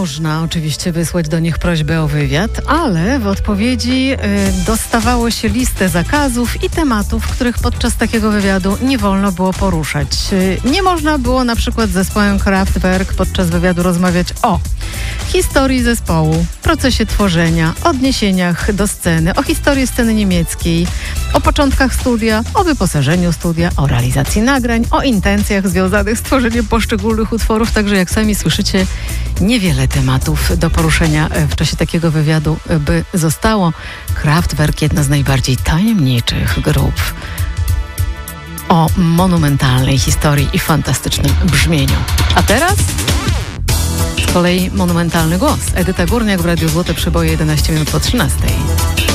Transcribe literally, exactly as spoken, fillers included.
można oczywiście wysłać do nich prośbę o wywiad, ale w odpowiedzi y, dostawało się listę zakazów i tematów, których podczas takiego wywiadu nie wolno było poruszać. Y, nie można było na przykład z zespołem Kraftwerk podczas wywiadu rozmawiać o historii zespołu, procesie tworzenia, odniesieniach do sceny, o historii sceny niemieckiej, o początkach studia, o wyposażeniu studia, o realizacji nagrań, o intencjach związanych z tworzeniem poszczególnych utworów. Także jak sami słyszycie, niewiele tematów do poruszenia w czasie takiego wywiadu by zostało. Kraftwerk, jedna z najbardziej tajemniczych grup o monumentalnej historii i fantastycznym brzmieniu. A teraz z kolei monumentalny głos. Edyta Górniak w Radiu Złote Przeboje, jedenaście minut po trzynastej.